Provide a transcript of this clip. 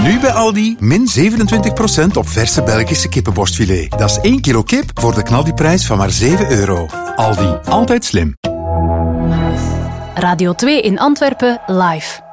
Nu bij Aldi, min 27% op verse Belgische kippenborstfilet. Dat is 1 kilo kip voor de knaldiprijs van maar €7. Aldi, altijd slim. Radio 2 in Antwerpen, live.